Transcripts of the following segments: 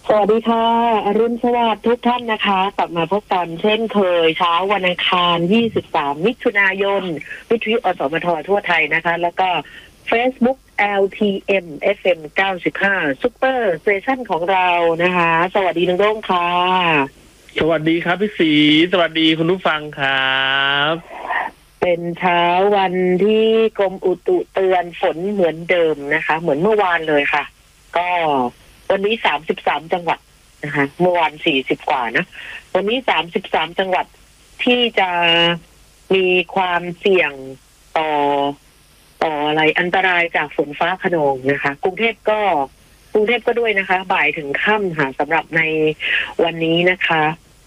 สวัสดีค่ะอรุณสวัสดิ์ทุกท่านนะคะกลับมาพบกันเช่นเคยเช้าวันอังคาร 23 มิถุนายน วิทยุอสมททั่วไทยนะคะ แล้วก็ Facebook LTM FM 95 Super Station ของเรานะคะ สวัสดีน้องโด้งค่ะสวัสดีครับพี่ศรีสวัสดีคุณผู้ฟังครับเป็นเช้าวันที่กรมอุตุเตือนฝนเหมือนเดิมนะคะ เหมือนเมื่อวานเลยค่ะ ก็วันนี้33จังหวัดนะคะเมื่อวาน40กว่านะวันนี้33จังหวัดที่จะมีความเสี่ยงต่ออะไรอันตรายจากฝนฟ้าคะนองนะคะกรุงเทพก็ด้วยนะคะบ่ายถึงค่ำค่ะสำหรับในวันนี้นะคะ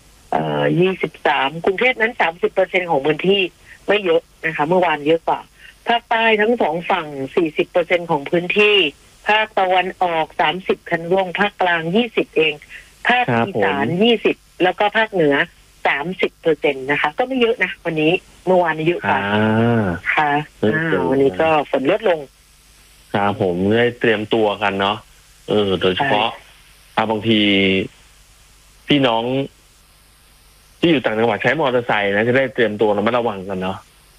23กรุงเทพนั้น 30% ของพื้นที่ไม่เยอะนะคะเมื่อวานเยอะกว่าภาคใต้ทั้งสองฝั่ง 40% ของพื้นที่ภาคตะวันออก30คันวงภาคกลาง20เองภาคอีสาน20แล้วก็ภาคเหนือ30%นะคะก็ไม่เยอะนะวันนี้เมื่อวานเยอะกว่าค่ะวันนี้ก็ฝนลดลงครับผมได้เตรียมตัวกันเนาะโดยเฉพาะบางทีพี่น้องที่อยู่ต่างจังหวัดใช้มอเตอร์ไซค์นะจะได้เตรียมตัวระมัดระวังกันเนาะ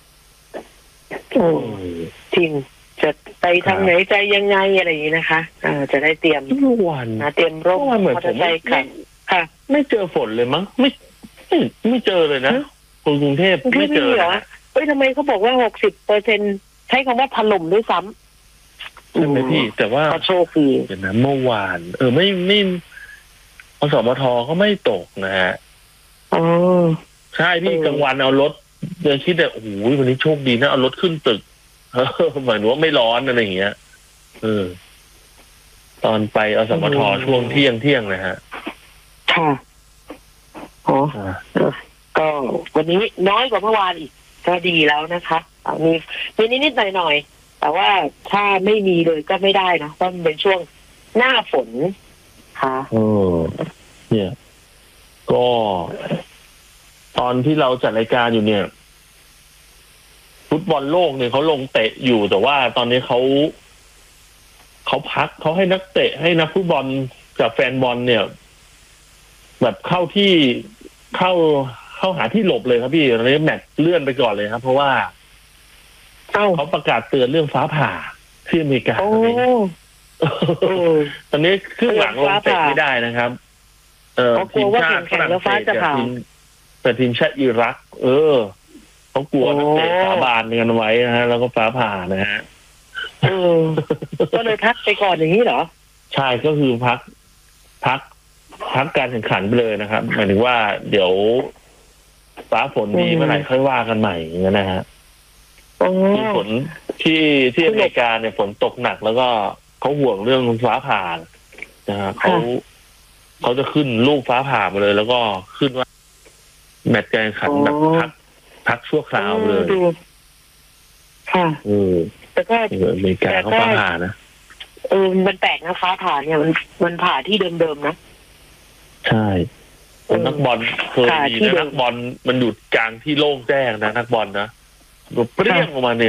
จริงจะไปทางไหนใจยังไงอะไรอย่างนี้นะคะจะได้เตรียมทุกวันเตรียมร่มมอเตอร์ไซค์ค่ะไม่เจอฝนเลยมั้งไม่เจอเลยนะคนกรุงเทพไม่เจอเหรอทำไมเขาบอกว่า60%ใช้คำว่าถล่มด้วยซ้ำใช่ไหมพี่แต่ว่าโชคดีเห็นนะเมื่อวานไม่อสมทก็ไม่ตกนะฮะใช่พี่กลางวันเอารถเดินคิดแต่โอ้โหวันนี้โชคดีนะเอารถขึ้นตึกหมายถึงว่าไม่ร้อนอะไรอย่างเงี้ยตอนไปอสมทช่วงเที่ยงนะฮะค่ะก็วันนี้น้อยกว่าเมื่อวานอีกก็ดีแล้วนะคะมีนิดๆหน่อยๆแต่ว่าถ้าไม่มีเลยก็ไม่ได้นะเพราะมันเป็นช่วงหน้าฝนค่ะเนี่ยก็ตอนที่เราจัดรายการอยู่เนี่ยฟุตบอลโลกเนี่ยเขาลงเตะอยู่แต่ว่าตอนนี้เขาพักเขาให้นักเตะให้นักฟุตบอลกับแฟนบอลเนี่ยแบบเข้าหาที่หลบเลยครับพี่ตอนนี้แมตช์เลื่อนไปก่อนเลยครับเพราะว่าเขาประกาศเตือนเรื่องฟ้าผ่าที่อเมริกาตอนนี้ครึ่งหลังลงเตะไม่ได้นะครับทีมชาติฝรั่งเศสแต่ทีมชาติอิรักเขากลัวนักเตะสาบานกันไว้นะฮะแล้วก็ฟ้าผ่านะฮะก็เลยพักไปก่อนอย่างนี้เหรอใช่ก็คือพักการแข่งขันไปเลยนะครับหมายถึงว่าเดี๋ยวฟ้าฝนดีเมื่อไหร่ค่อยว่ากันใหม่อย่างนี้นะฮะที่ฝนที่อเมริกาเนี่ยฝนตกหนักแล้วก็เขาห่วงเรื่องฟ้าผ่านะฮะเขาจะขึ้นลูกฟ้าผ่ามาเลยแล้วก็ขึ้นว่าแมตช์การแข่งขันแบบพักชั่วคราวเลยค่ะแต่ก็อเมริกาเขาฟ้าผ่านะมันแปลกนะฟ้าผ่าเนี่ยมันผ่าที่เดิมๆนะใช่นักบอลเคยมีนักบอลมันหยุดกลางที่โล่งแจ้งนะนักบอลนะเปรี้ยงออกมาเนี่ย